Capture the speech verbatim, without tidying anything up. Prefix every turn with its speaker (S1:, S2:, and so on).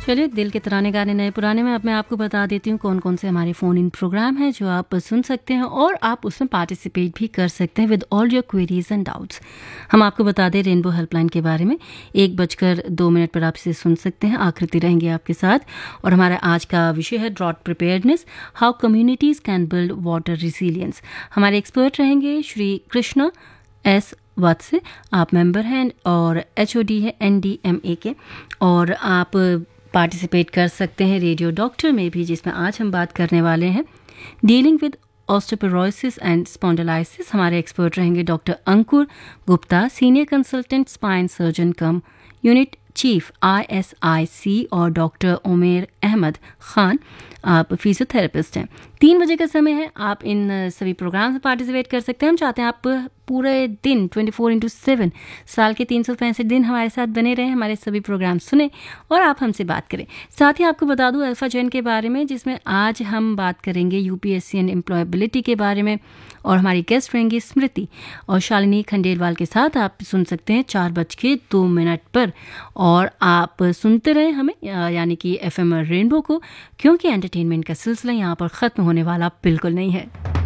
S1: चलिए, दिल के तराने गाने नए पुराने में अब मैं आपको बता देती हूँ कौन कौन से हमारे फ़ोन इन प्रोग्राम हैं जो आप सुन सकते हैं और आप उसमें पार्टिसिपेट भी कर सकते हैं with all your queries and doubts. हम आपको बता दें रेनबो हेल्पलाइन के बारे में, एक बजकर दो मिनट पर आप इसे सुन सकते हैं। आकृति रहेंगे आपके साथ और हमारा आज का विषय है drought preparedness, how communities can build water resilience. हमारे एक्सपर्ट रहेंगे श्री कृष्णा एस वत्स, आप मेंबर हैं और एचओडी है एनडीएमए के, और आप पार्टिसिपेट कर सकते हैं रेडियो डॉक्टर में भी, जिसमें आज हम बात करने वाले हैं dealing with osteoporosis and spondylosis. हमारे एक्सपर्ट रहेंगे डॉक्टर अंकुर Gupta, senior consultant spine surgeon कम यूनिट चीफ आईएसआईसी, और डॉक्टर उमेर अहमद खान, आप फिजियोथेरेपिस्ट हैं। तीन बजे का समय है, आप इन सभी प्रोग्राम में पार्टिसिपेट कर सकते हैं। हम चाहते हैं आप पूरे दिन ट्वेंटी फोर इंटू सेवन साल के तीन सौ पैंसठ दिन हमारे साथ बने रहें, हमारे सभी प्रोग्राम सुने और आप हमसे बात करें। साथ ही आपको बता दूं अल्फा जैन के बारे में, जिसमें आज हम बात करेंगे यूपीएससी एंड एम्प्लॉयबिलिटी के बारे में, और हमारी गेस्ट रहेंगी स्मृति और शालिनी खंडेलवाल के साथ। आप सुन सकते हैं चार बज के दो मिनट पर, और आप सुनते रहें हमें यानी कि एफएम रेनबो को, क्योंकि एंटरटेनमेंट का सिलसिला यहाँ पर ख़त्म होने वाला बिल्कुल नहीं है।